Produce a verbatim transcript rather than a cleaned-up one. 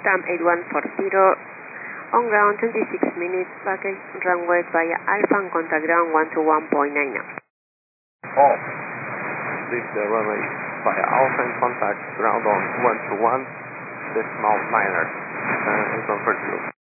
Latam eight one four zero, on ground twenty-six minutes, baggage runway via Alpha and contact ground one two one point nine now. Oh, leave the runway via Alpha and contact ground on one two one decimal niner, uh, is one for zero.